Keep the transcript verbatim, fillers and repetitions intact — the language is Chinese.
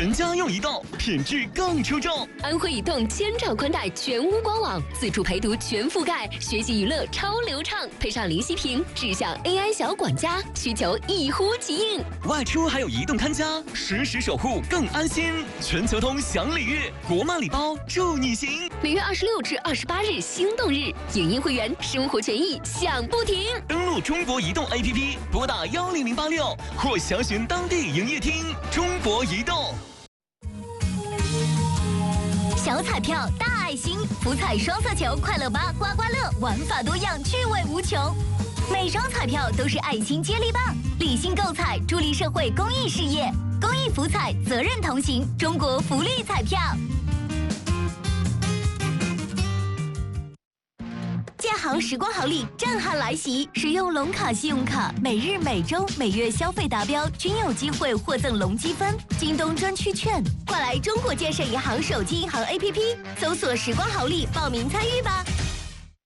全家用移动，品质更出众。 安徽移动千兆宽带全屋官网，自助陪读全覆盖，学习娱乐超流畅，配上零息屏，智享 A I 小管家，需求一呼即应。 外出还有移动看家，实时守护更安心。全球通享礼遇，国漫礼包助你行。 每月二十六至二十八日心动日，影音会员生活权益享不停。 登录中国移动 A P P， 拨打幺零零八六或详询当地营业厅。中国移动。 小彩票大爱心，福彩双色球快乐吧刮刮乐，玩法多样，趣味无穷。每张彩票都是爱心接力棒，理性购彩，助力社会公益事业。公益福彩，责任同行，中国福利彩票。建行时光好礼震撼来袭！使用龙卡信用卡，每日、每周、每月消费达标均有机会获赠龙积分、京东专区券。快来中国建设银行手机银行 A P P 搜索“时光好礼”报名参与吧。